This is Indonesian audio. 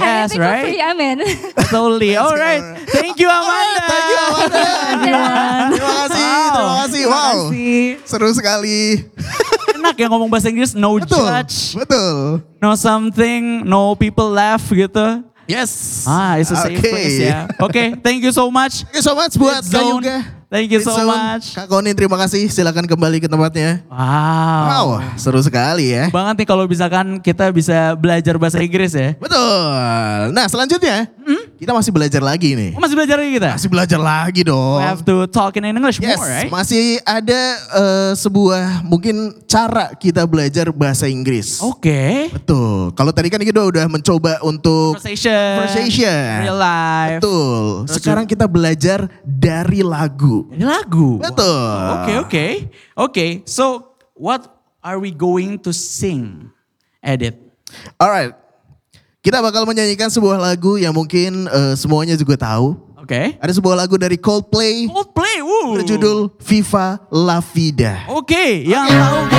Yes, Anything for right? free, amin. Totally. Alright. Thank you Amanda. Thank you Amanda. Everyone. Terima kasih, terima kasih. Terima Wow. kasih. Seru sekali. Enak ya ngomong bahasa Inggris, no Betul, judge, betul. no something, no people laugh gitu. Yes. It's a safe place ya. Oke, thank you so much. Thank you so much buat Good zone. Gayuga. Thank you so Good zone. much. Kak Konin terima kasih. Silakan kembali ke tempatnya. Wow. Wow, seru sekali ya. Banget nih kalau misalkan kita bisa belajar bahasa Inggris ya. Betul. Nah selanjutnya kita masih belajar lagi nih. Masih belajar lagi kita? Masih belajar lagi dong. We have to talk in English Yes, more, right? masih ada sebuah mungkin cara kita belajar bahasa Inggris. Oke. Betul. Kalau tadi kan kita udah mencoba untuk Conversation. Real life. Betul. Terus Sekarang kita belajar dari lagu. Ini lagu. Betul. Oke. So, what are we going to sing? Edit. Alright. Kita bakal menyanyikan sebuah lagu yang mungkin semuanya juga tahu. Oke. Ada sebuah lagu dari Coldplay Coldplay. berjudul Viva La Vida. Oke, yang tahu